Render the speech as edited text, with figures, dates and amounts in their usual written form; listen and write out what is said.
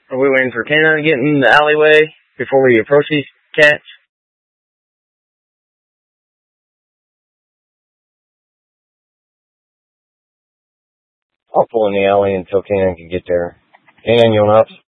Are we waiting for Kenna to get in the alleyway before we approach these cats? I'll pull in the alley until Kenna can get there. Kenna, you want up?